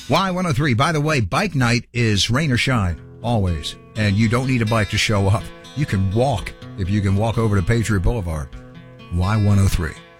Y103. By the way, bike night is rain or shine, always. And you don't need a bike to show up. You can walk if you can walk over to Patriot Boulevard. Y103.